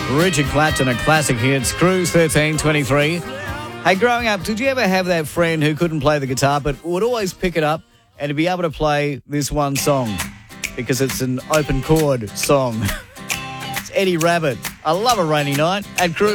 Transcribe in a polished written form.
Richard Clapton, a classic hits. Cruise 1323. Hey, growing up, did you ever have that friend who couldn't play the guitar but would always pick it up and to be able to play this one song because it's an open chord song? It's Eddie Rabbitt. I love a rainy night at Cruise.